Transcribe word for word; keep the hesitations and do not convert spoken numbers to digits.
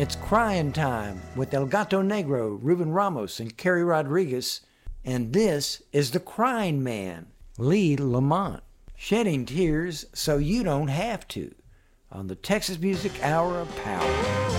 It's Crying Time with El Gato Negro, Ruben Ramos, and Kerry Rodriguez. And this is the Crying Man, Lee Lamont, shedding tears so you don't have to, on the Texas Music Hour of Power.